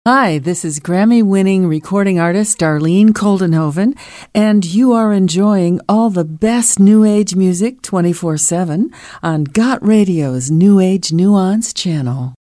Hi, this is Grammy-winning recording artist Darlene Koldenhoven, and you are enjoying all the best New Age music 24/7 on Got Radio's New Age Nuance channel.